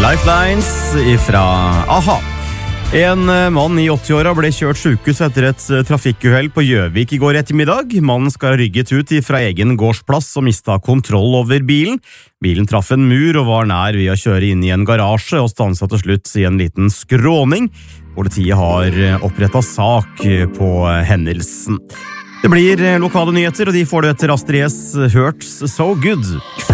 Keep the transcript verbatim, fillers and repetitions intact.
Lifelines fra A-ha. En mann i åtti-åra ble kjørt sykehus etter et trafikkuhell på Gjøvik i går ettermiddag. Mannen skal ha rygget ut fra egen gårdsplass og mistet kontroll over bilen. Bilen traff en mur og var nær ved å kjøre inn i en garasje og stanset til slutt i en liten skråning. Politiet har opprettet sak på hendelsen. Det blir lokale nyheter, og de får du etter Astrid S. Hurts So Good.